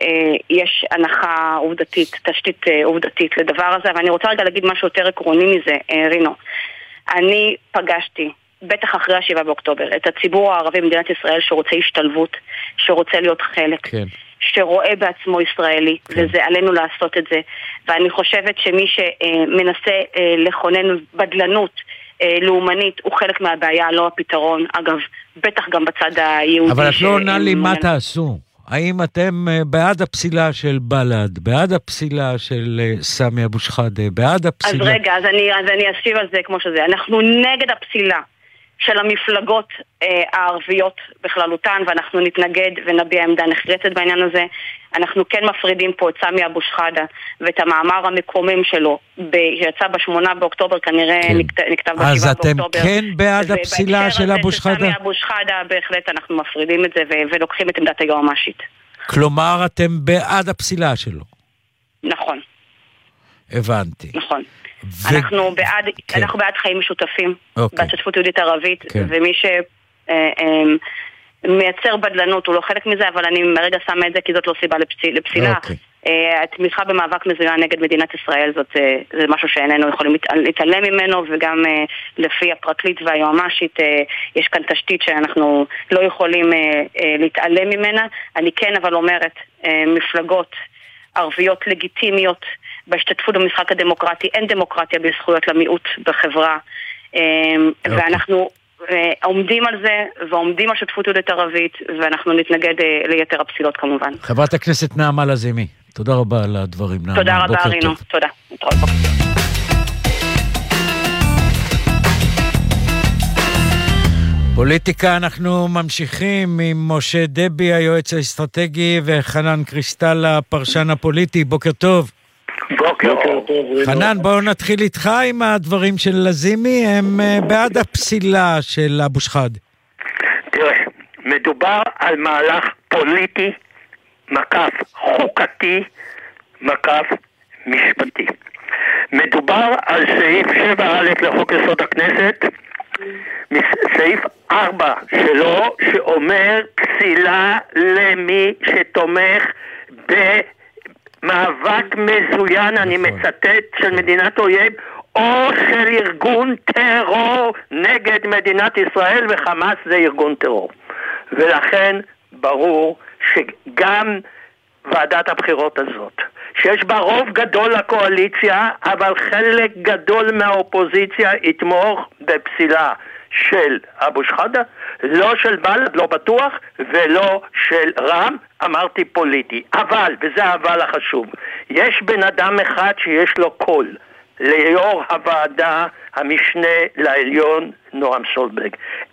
שיש הנחה עובדתית, תשתית עובדתית לדבר הזה, ואני רוצה רגע להגיד משהו יותר עקרוני מזה, רינו. אני פגשתי, בטח אחרי השבעה באוקטובר, את הציבור הערבי במדינת ישראל שרוצה השתלבות, שרוצה להיות חלק, כן. שרואה בעצמו ישראלי, כן. וזה עלינו לעשות את זה. ואני חושבת שמי שמנסה לכונן בדלנות לאומנית הוא חלק מהבעיה, לא הפתרון. אגב, בטח גם בצד היהודי. אבל את לא עונה לי מה תעשו. האם אתם בעד הפסילה של בל"ד, בעד הפסילה של סמי אבו שחאדה, בעד הפסילה... אז רגע, אז אני, אז אני אשיב על זה כמו שזה. אנחנו נגד הפסילה של המפלגות אה, הערביות בכללותן, ואנחנו נתנגד ונביע עמדה נחרצת בעניין הזה. אנחנו כן מפרידים פה את סמי אבו שחאדה ואת המאמר המקומם שלו, שיצא בשמונה באוקטובר, כנראה כן. נכתב בשבעה באוקטובר. אז אתם כן בעד הפסילה של אבו שחאדה? סמי אבו שחאדה, בהחלט אנחנו מפרידים את זה ו- ולוקחים את עמדת היועמ"שית. כלומר, אתם בעד הפסילה שלו? נכון. הבנתי. נכון. ו... אנחנו בעד, כן. אנחנו בעד חיים משותפים, אוקיי. בהשתתפות יהודית ערבית, כן. ומי ש... אה, אה, מייצר בדלנות, הוא לא חלק מזה, אבל אני מרגע שמה את זה, כי זאת לא סיבה לפסיל, לפסילה. Okay. התמיכה במאבק מזוין נגד מדינת ישראל, זאת, זה משהו שאיננו יכולים להתעלם ממנו, וגם לפי הפרקליט והיועמ"שית, יש כאן תשתית שאנחנו לא יכולים להתעלם ממנה. אני כן אבל אומרת, מפלגות ערביות לגיטימיות, בהשתתפות במשחק הדמוקרטי, אין דמוקרטיה בזכויות למיעוט בחברה, okay. ואנחנו... עומדים על זה, ועומדים על שותפות יהודית ערבית, ואנחנו נתנגד ליתר הפסילות כמובן. חברת הכנסת נעמה לזימי, תודה רבה על הדברים. תודה רבה, רינו. תודה. פוליטיקה, אנחנו ממשיכים עם משה דבי, היועץ האסטרטגי, וחנן קריסטל, הפרשן הפוליטי. בוקר טוב. בוקר טוב. חנן, בואו נתחיל איתך עם הדברים של לזימי, הם בעד הפסילה של אבו שחאדה. תראה, מדובר על מהלך פוליטי, מקף חוקתי, מקף משפטי. מדובר על סעיף שבע א' לחוק יסוד הכנסת, סעיף ארבע שלו, שאומר פסילה למי שתומך ב... מאבק מזוין, אני מצטט, של מדינת אויב או של ארגון טרור נגד מדינת ישראל, וחמאס זה ארגון טרור. ולכן ברור שגם ועדת הבחירות הזאת, שיש בה רוב גדול לקואליציה, אבל חלק גדול מהאופוזיציה יתמוך בפסילה של אבו שחאדה, לא של בל"ד, לא בטוח, ולא של רע"מ, אמרתי פוליטי. אבל, וזה האבל החשוב, יש בן אדם אחד שיש לו קול, ליו"ר הוועדה המשנה לעליון נועם סולברג.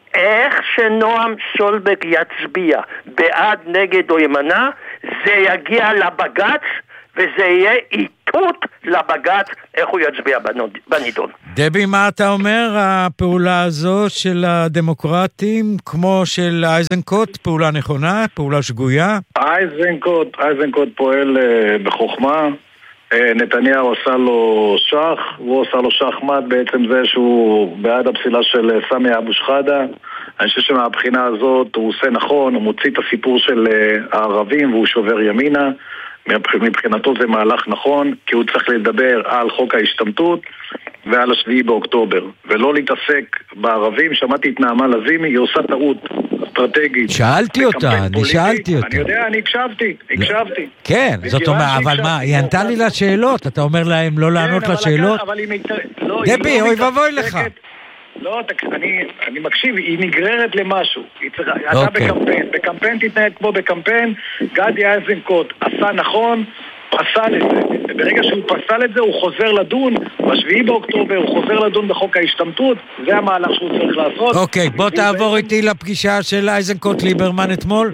איך שנועם סולברג יצביע בעד, נגד או ימנע, זה יגיע לבג"ץ וזה יהיה איתות לבג"ץ איך הוא יצביע בנידון. דבי, מה אתה אומר? הפעולה הזו של הדמוקרטים כמו של אייזנקוט, פעולה נכונה, פעולה שגויה? אייזנקוט, אייזנקוט פועל uh, בחוכמה. uh, נתניהו עשה לו שח, הוא עשה לו שחמט בעצם זה שהוא בעד הפסילה של uh, סמי אבו שחאדה. אני חושב שמהבחינה הזאת הוא עושה נכון, הוא מוציא את הסיפור של uh, הערבים והוא שובר ימינה. מבחינתו זה מהלך נכון, כי הוא צריך לדבר על חוק ההשתמטות ועל השביעי באוקטובר, ולא להתעסק בערבים. שמעתי את נעמה לזימי, היא עושה טעות אסטרטגית. שאלתי אותה, אני שאלתי אותה. אני יודע, אני הקשבתי, הקשבתי. כן, זאת אומרת, אבל מה, היא ענתה לי לשאלות, אתה אומר להם לא לענות לשאלות? דבי, אוי ואבוי לך. לא, אני, אני מקשיב, היא נגררת למשהו. היא צריכה, אתה בקמפיין, בקמפיין תתנהג כמו בקמפיין. גדי איזנקוט עשה נכון, פסל את זה. וברגע שהוא פסל את זה, הוא חוזר לדון, בשביעי באוקטובר הוא חוזר לדון בחוק ההשתמטות, זה המהלך שהוא צריך לעשות. אוקיי, בוא תעבור איתי לפגישה של איזנקוט ליברמן אתמול.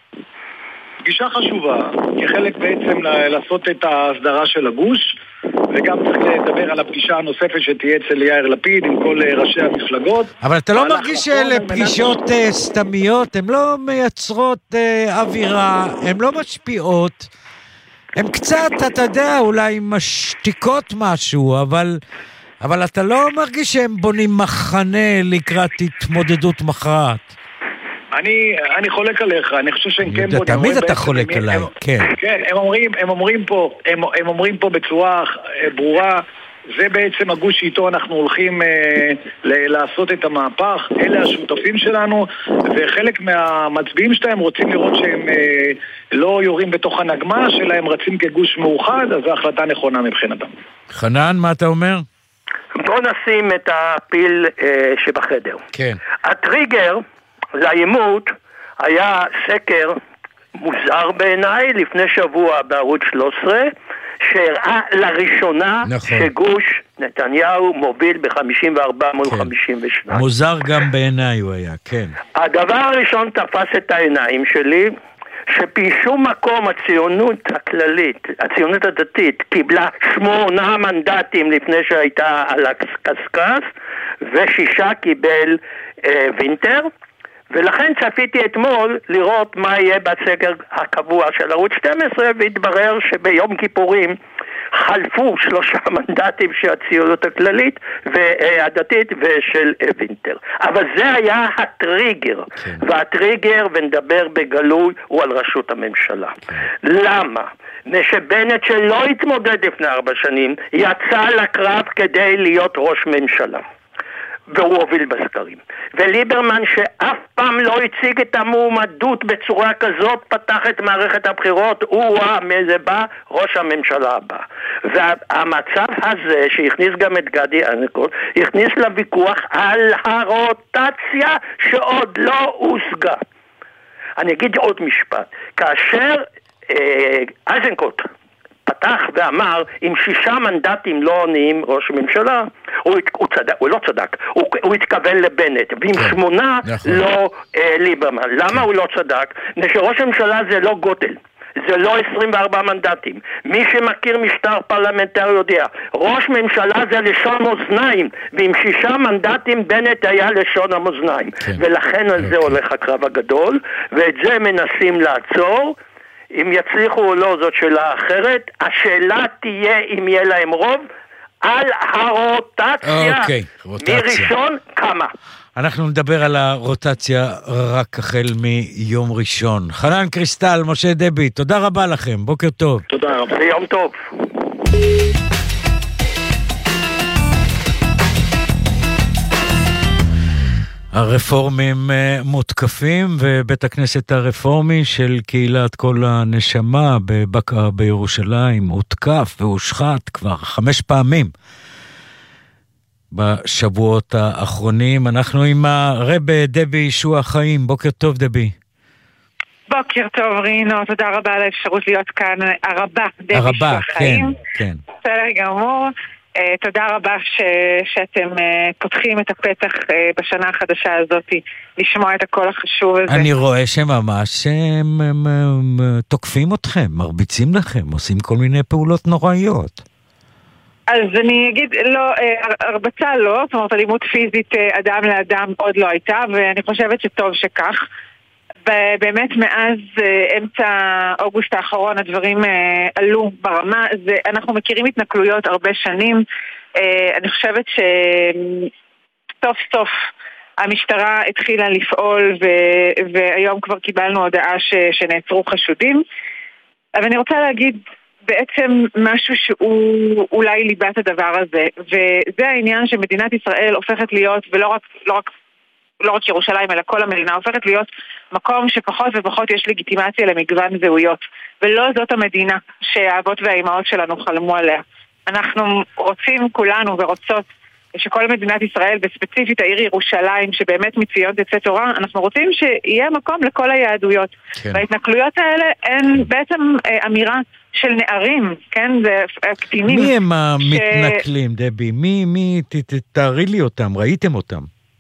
פגישה חשובה, כחלק בעצם לעשות את ההסדרה של הגוש, וגם צריך לדבר על הפגישה הנוספת שתהיה אצל יאיר לפיד עם כל ראשי המפלגות. אבל אתה לא מרגיש שאלה פגישות סתמיות, הן לא מייצרות אווירה, הן לא משפיעות, הן קצת, אתה יודע, אולי משתיקות משהו, אבל, אבל אתה לא מרגיש שהם בונים מחנה לקראת התמודדות מכרעת. אני, אני חולק עליך, אני חושב שהם כן בונים. תמיד אתה חולק עליי, כן. כן, הם אומרים, הם אומרים פה, הם, הם אומרים פה בצורה ברורה, זה בעצם הגוש שאיתו אנחנו הולכים אה, ל- לעשות את המהפך, אלה השותפים שלנו, וחלק מהמצביעים שלהם רוצים לראות שהם אה, לא יורים בתוך הנגמה שלהם, רצים כגוש מאוחד, אז זו החלטה נכונה מבחינתם. חנן, מה אתה אומר? בוא נשים את הפיל אה, שבחדר. כן. הטריגר לעימות היה סקר מוזר בעיניי לפני שבוע בערוץ שלוש עשרה שהראה לראשונה נכון. שגוש נתניהו מוביל ב-חמישים וארבע מול כן. חמישים ושתיים. מוזר גם בעיניי הוא היה, כן. הדבר הראשון תפס את העיניים שלי, שפישום מקום הציונות הכללית, הציונות הדתית, קיבלה שמונה מנדטים לפני שהייתה על הקסקס, ושישה קיבל אה, וינטר, ולכן צפיתי אתמול לראות מה יהיה בסקר הקבוע של ערוץ שתים עשרה, והתברר שביום כיפורים חלפו שלושה מנדטים של הציונות הכללית והדתית ושל וינטר. אבל זה היה הטריגר, כן. והטריגר, ונדבר בגלוי, הוא על ראשות הממשלה. כן. למה? משבנט שלא התמודד לפני ארבע שנים, יצא לקרב כדי להיות ראש ממשלה. והוא הוביל בסקרים. וליברמן שאף פעם לא הציג את המועמדות בצורה כזאת, פתח את מערכת הבחירות, הוא מאיזה בא ראש הממשלה הבא. והמצב הזה שהכניס גם את גדי איזנקוט, הכניס לוויכוח על הרוטציה שעוד לא הושגה. אני אגיד עוד משפט. כאשר אה, איזנקוט פתח ואמר, אם שישה מנדטים לא נהיים ראש ממשלה, הוא, הוא, צדק, הוא לא צדק, הוא, הוא התכוון לבנט, ועם כן, שמונה נכון. לא אה, ליברמן. למה כן. הוא לא צדק? שראש הממשלה זה לא גודל, זה לא עשרים וארבעה מנדטים. מי שמכיר משטר פרלמנטרי יודע, ראש ממשלה זה לשון מאזניים, ועם שישה מנדטים בנט היה לשון המאזניים. כן. ולכן על זה הולך הקרב הגדול, ואת זה מנסים לעצור. אם יצליחו או לא, זאת שאלה אחרת. השאלה תהיה אם יהיה להם רוב על הרוטציה. אוקיי, רוטציה. מראשון כמה. אנחנו נדבר על הרוטציה רק החל מיום ראשון. חנן קריסטל, משה דבי, תודה רבה לכם, בוקר טוב. תודה רבה. יום טוב. הרפורמים מותקפים, ובית הכנסת הרפורמי של קהילת כל הנשמה בבקעה בירושלים הותקף והושחת כבר חמש פעמים בשבועות האחרונים. אנחנו עם הרב דבי ישוע חיים. בוקר טוב דבי. בוקר טוב רינו, תודה רבה על האפשרות להיות כאן. הרבה דבי ישוע חיים. כן, כן. בסדר גמור. תודה רבה שאתם פותחים את הפתח בשנה החדשה הזאת, לשמוע את הקול החשוב הזה. אני רואה שממש הם תוקפים אתכם, מרביצים לכם, עושים כל מיני פעולות נוראיות. אז אני אגיד, לא, הרבצה לא, זאת אומרת, אלימות פיזית אדם לאדם עוד לא הייתה, ואני חושבת שטוב שכך. באמת מאז אמצע אוגוסט האחרון הדברים עלו ברמה, אנחנו מכירים התנכלויות הרבה שנים, אני חושבת שסוף סוף המשטרה התחילה לפעול והיום כבר קיבלנו הודעה שנעצרו חשודים, אבל אני רוצה להגיד בעצם משהו שהוא אולי ליבת הדבר הזה, וזה העניין שמדינת ישראל הופכת להיות, ולא רק, לא רק לא רק ירושלים, אלא כל המדינה הופכת להיות מקום שפחות ופחות יש לגיטימציה למגוון זהויות. ולא זאת המדינה שהאבות והאימהות שלנו חלמו עליה. אנחנו רוצים כולנו ורוצות שכל מדינת ישראל, בספציפית העיר ירושלים, שבאמת מציון תצא תורה, אנחנו רוצים שיהיה מקום לכל היהדויות. כן. וההתנכלויות האלה הן בעצם אמירה של נערים, כן? זה קטינים. מי הם המתנכלים, ש... דבי? מי, מי, תתארי לי אותם, ראיתם אותם?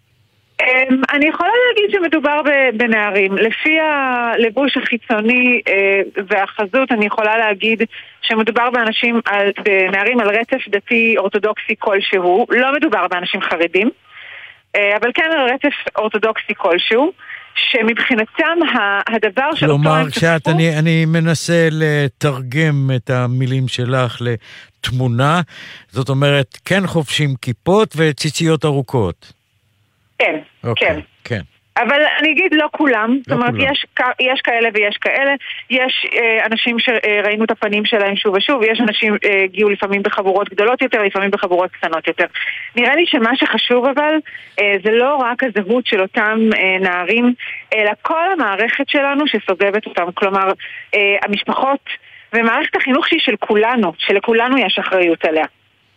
אני יכולה להגיד שמדובר בנערים. לפי הלבוש החיצוני והחזות אני יכולה להגיד שמדובר באנשים, בנערים על רצף דתי אורתודוקסי כלשהו. לא מדובר באנשים חרדים, אבל כן על רצף אורתודוקסי כלשהו, שמבחינתם הדבר של אותו... כלומר, כשאת, אני, אני מנסה לתרגם את המילים שלך לתמונה, זאת אומרת, כן חובשים כיפות וציציות ארוכות. כן, okay, כן. כן. אבל אני אגיד לא כולם, לא זאת אומרת, כולם. יש, יש כאלה ויש כאלה, יש אה, אנשים שראינו את הפנים שלהם שוב ושוב, יש אנשים אה, הגיעו לפעמים בחבורות גדולות יותר, לפעמים בחבורות קטנות יותר. נראה לי שמה שחשוב אבל, אה, זה לא רק הזהות של אותם אה, נערים, אלא כל המערכת שלנו שסובבת אותם, כלומר, אה, המשפחות ומערכת החינוך שהיא של כולנו, שלכולנו יש אחריות עליה.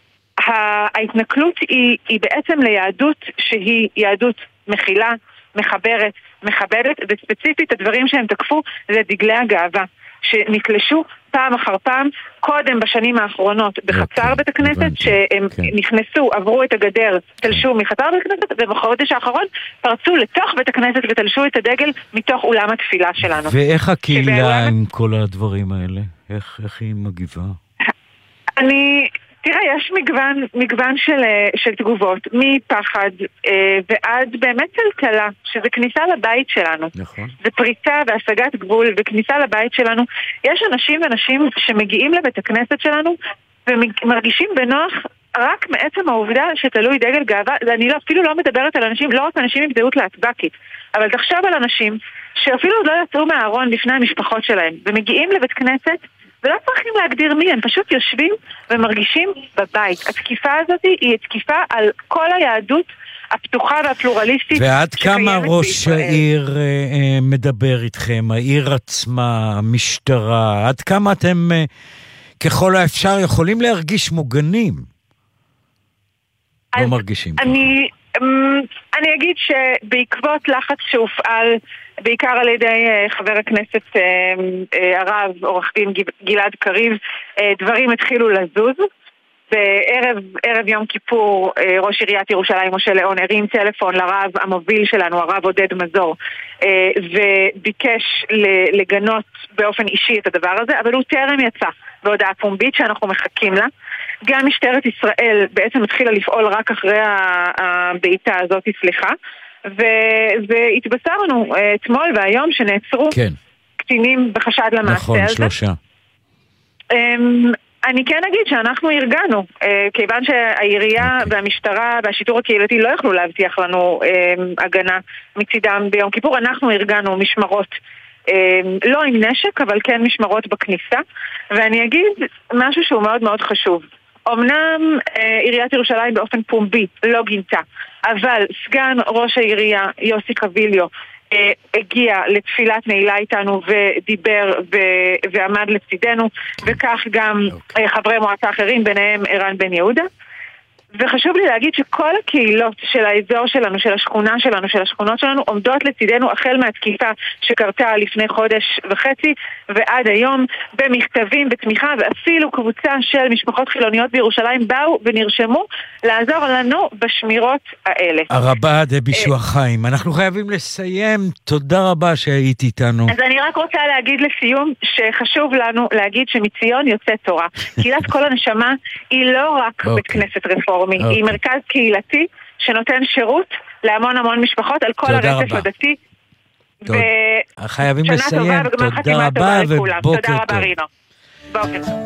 ההתנכלות היא, היא בעצם ליהדות שהיא יהדות מכילה, מחברת, מכבדת, וספציפית הדברים שהם תקפו זה דגלי הגאווה, שנתלשו פעם אחר פעם, קודם בשנים האחרונות בחצר בית הכנסת, שהם נכנסו, עברו את הגדר, תלשו מחצר בית הכנסת, ובחודש האחרון פרצו לתוך בית הכנסת ותלשו את הדגל מתוך אולם התפילה שלנו. ואיך הקהילה עם כל הדברים האלה? איך, איך היא מגיבה? אני... תראה, יש מגוון, מגוון של, של תגובות, מפחד אה, ועד באמת טלטלה, שזה כניסה לבית שלנו. נכון. זה פריצה והשגת גבול וכניסה לבית שלנו. יש אנשים ונשים שמגיעים לבית הכנסת שלנו ומרגישים בנוח רק מעצם העובדה שתלוי דגל גאווה. אני לא, אפילו לא מדברת על אנשים, לא רק אנשים עם זהות להטבקית, אבל תחשב על אנשים שאפילו לא יצאו מהארון לפני המשפחות שלהם ומגיעים לבית כנסת ולא צריכים להגדיר מי, הם פשוט יושבים ומרגישים בבית. התקיפה הזאת היא תקיפה על כל היהדות הפתוחה והפלורליסטית. ועד כמה ראש העיר אה, מדבר איתכם, העיר עצמה, המשטרה, עד כמה אתם אה, ככל האפשר יכולים להרגיש מוגנים? לא מרגישים. אני, אני אגיד שבעקבות לחץ שהופעל בעיקר על ידי חבר הכנסת הרב עורך דין גלעד קריב, דברים התחילו לזוז. בערב ערב יום כיפור ראש עיריית ירושלים משה ליאון הרים טלפון לרב המוביל שלנו, הרב עודד מזור, וביקש לגנות באופן אישי את הדבר הזה, אבל הוא טרם יצא בהודעה פומבית שאנחנו מחכים לה. גם משטרת ישראל בעצם התחילה לפעול רק אחרי הבעיטה הזאת, סליחה, והתבשרנו אתמול והיום שנעצרו כן. קטינים בחשד למעשה נכון, הזה. נכון, שלושה. אני כן אגיד שאנחנו ארגנו, כיוון שהעירייה okay. והמשטרה והשיטור הקהילתי לא יכלו להבטיח לנו הגנה מצידם ביום כיפור, אנחנו ארגנו משמרות, לא עם נשק, אבל כן משמרות בכניסה, ואני אגיד משהו שהוא מאוד מאוד חשוב. אמנם עיריית ירושלים באופן פומבי לא גינתה, אבל סגן ראש העירייה יוסי קביליו הגיע לתפילת נעילה איתנו ודיבר ו- ועמד לצידנו, וכך גם okay. חברי מועצה אחרים, ביניהם ערן בן יהודה. וחשוב לי להגיד שכל הקהילות של האזור שלנו, של השכונה שלנו, של השכונות שלנו, עומדות לצידנו החל מהתקיפה שקרתה לפני חודש וחצי ועד היום, במכתבים, בתמיכה, ואפילו קבוצה של משפחות חילוניות בירושלים באו ונרשמו לעזור לנו בשמירות האלה. הרבה דבישוע חיים. אנחנו חייבים לסיים. תודה רבה שהיית איתנו. אז אני רק רוצה להגיד לסיום שחשוב לנו להגיד שמציון יוצא תורה. קהילת כל הנשמה היא לא רק okay. בית כנסת רפורמי, okay. היא מרכז קהילתי שנותן שירות להמון המון משפחות על כל הרצף הדתי. חייבים לסיים. תודה רבה ובוקר טוב. תודה רבה רינו. בוקר טוב.